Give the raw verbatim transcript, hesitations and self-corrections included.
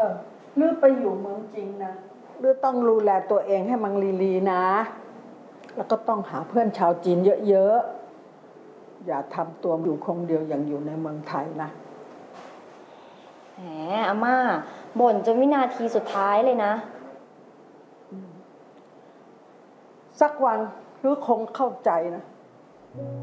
อหรือไปอยู่เมืองจริงนะหรือต้องดูแลตัวเองให้มันลีๆนะแล้วก็ต้องหาเพื่อนชาวจีนเยอะๆอย่าทำตัวอยู่คงเดียวอย่างอยู่ในเมืองไทยนะแหมอาม่าบ่นจนวินาทีสุดท้ายเลยนะสักวันหรือคงเข้าใจนะ